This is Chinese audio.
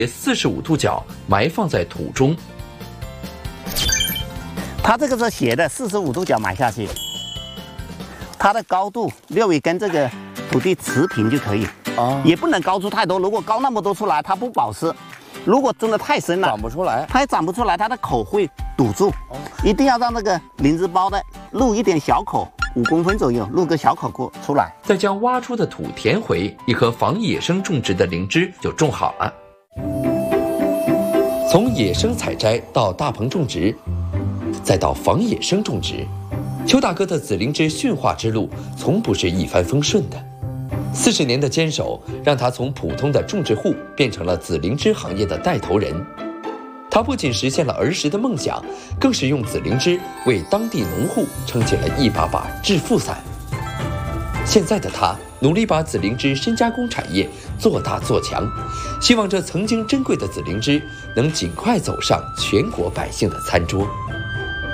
45度角埋放在土中。 它这个是斜的，45度角埋下去，它的高度略微跟这个土地持平就可以。也不能高出太多，如果高那么多出来，它不保湿。如果真的太深了， 长不出来， 它也长不出来，它的口会堵住。一定要让那个灵芝包的露一点小口，5公分左右，露个小口出来。 再将挖出的土填回，一棵仿野生种植的灵芝就种好了。从野生采摘到大棚种植，再到仿野生种植，邱大哥的紫灵芝驯化之路从不是一帆风顺的。40年的坚守，让他从普通的种植户变成了紫灵芝行业的带头人。他不仅实现了儿时的梦想，更是用紫灵芝为当地农户撑起了一把把致富伞。现在的他努力把紫灵芝深加工产业做大做强，希望这曾经珍贵的紫灵芝能尽快走上全国百姓的餐桌。